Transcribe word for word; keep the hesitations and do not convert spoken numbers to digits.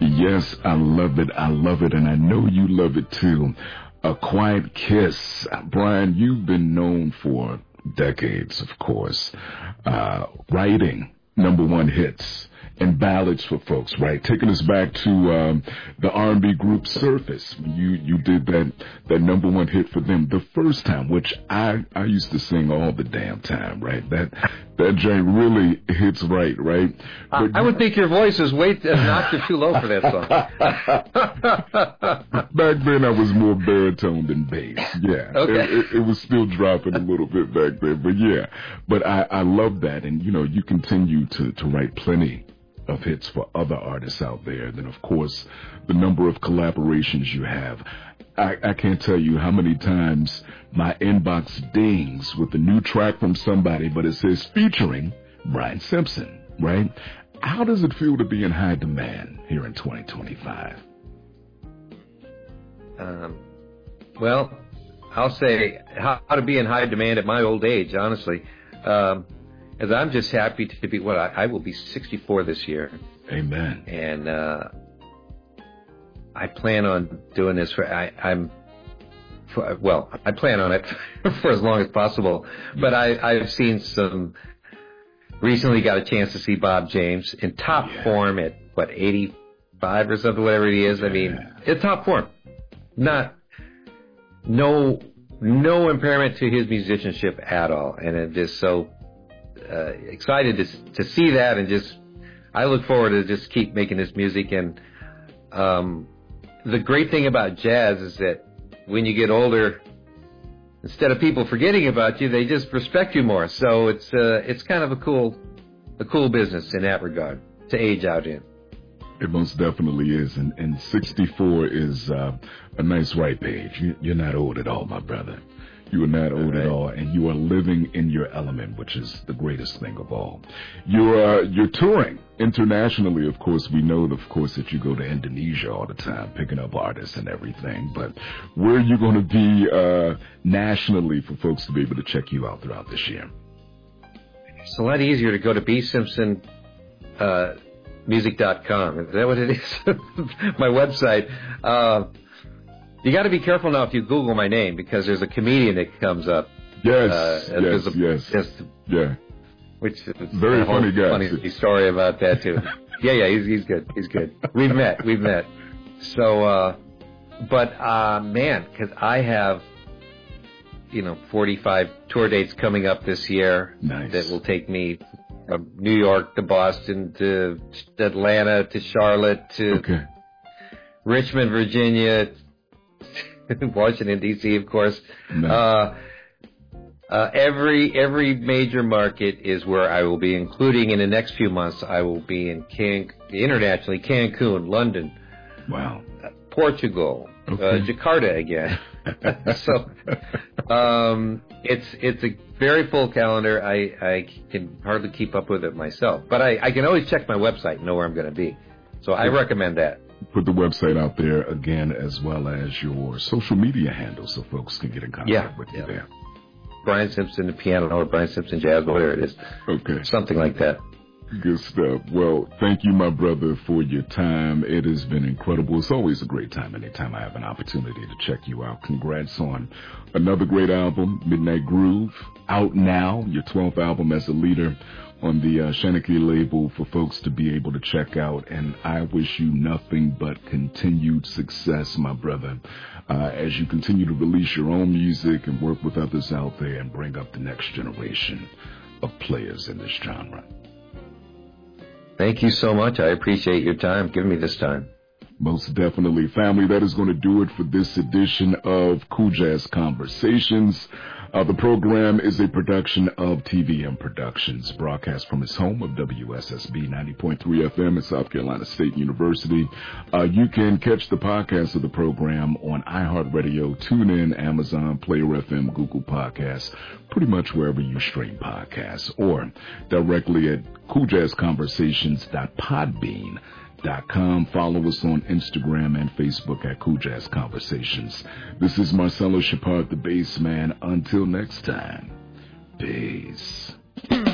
Yes, I love it. I love it. And I know you love it too. A Quiet Kiss. Brian, you've been known for decades, of course, uh, writing number one hits and ballads for folks, right? Taking us back to um, the R and B group Surface. You you did that that number one hit for them the first time, which I I used to sing all the damn time, right? That that joint really hits right, right? I, I would think your voice is way an octave too low for that song. Back then, I was more baritone than bass. Yeah, okay. it, it, it was still dropping a little bit back then, but yeah. But I I love that, and you know, you continue to to write plenty of hits for other artists out there. Then, of course, the number of collaborations you have. I, I can't tell you how many times my inbox dings with a new track from somebody, but it says featuring Brian Simpson, right? How does it feel to be in high demand here in twenty twenty-five? Um, well, I'll say how, how to be in high demand at my old age, honestly. Um, As I'm just happy to be, well, I, I will be sixty-four this year. Amen. And uh, I plan on doing this for, I, I'm, for, well, I plan on it for as long as possible. But I, I've seen some, recently got a chance to see Bob James in top yeah. form at, what, eighty-five or something, whatever he is. I mean, it's top form. Not, no, no impairment to his musicianship at all. And it just so, Uh, excited to to see that, and just I look forward to just keep making this music. And um, the great thing about jazz is that when you get older, instead of people forgetting about you, they just respect you more. So it's uh, it's kind of a cool a cool business in that regard to age out in. It most definitely is, and, and sixty-four is uh, a nice ripe age. You, you're not old at all, my brother. You are not old right. at all, and you are living in your element, which is the greatest thing of all. You're uh, you're touring internationally, of course. We know, of course, that you go to Indonesia all the time, picking up artists and everything. But where are you going to be uh, nationally for folks to be able to check you out throughout this year? It's a lot easier to go to b simpson music dot com. Is that what it is? My website. Uh, You got to be careful now if you Google my name, because there's a comedian that comes up. Yes, uh, yes, a, yes. Just, yeah. Which is very a funny guy. Funny story about that too. yeah, yeah, he's he's good. He's good. We've met. We've met. So, uh, but uh, man, because I have, you know, forty-five tour dates coming up this year. Nice. That will take me from New York to Boston to Atlanta to Charlotte to okay. Richmond, Virginia. Washington D C, of course. No. Uh, uh, every every major market is where I will be, including in the next few months. I will be in Can internationally, Cancun, London, wow, uh, Portugal, okay. uh, Jakarta again. so um, it's it's a very full calendar. I, I can hardly keep up with it myself, but I, I can always check my website and know where I'm going to be. So I recommend that. Put the website out there again, as well as your social media handles, so folks can get in contact yeah, with you yeah. there. Brian Simpson, the piano, or Brian Simpson Jazz, whatever it is. Okay. Something like that. Good stuff. Well, thank you, my brother, for your time. It has been incredible. It's always a great time anytime I have an opportunity to check you out. Congrats on another great album, Midnight Groove, out now, your twelfth album as a leader on the uh, Shanachie label for folks to be able to check out. And I wish you nothing but continued success, my brother, uh, as you continue to release your own music and work with others out there and bring up the next generation of players in this genre. Thank you so much. I appreciate your time. Give me this time. Most definitely. Family, that is going to do it for this edition of Cool Jazz Conversations. Uh, the program is a production of T V M Productions, broadcast from its home of W S S B ninety point three F M at South Carolina State University. Uh, you can catch the podcast of the program on iHeartRadio, TuneIn, Amazon, Player F M, Google Podcasts, pretty much wherever you stream podcasts, or directly at cool jazz conversations dot podbean dot com. Follow us on Instagram and Facebook at Cool Jazz Conversations. This is Marcelo Shepard, the bass man. Until next time, peace.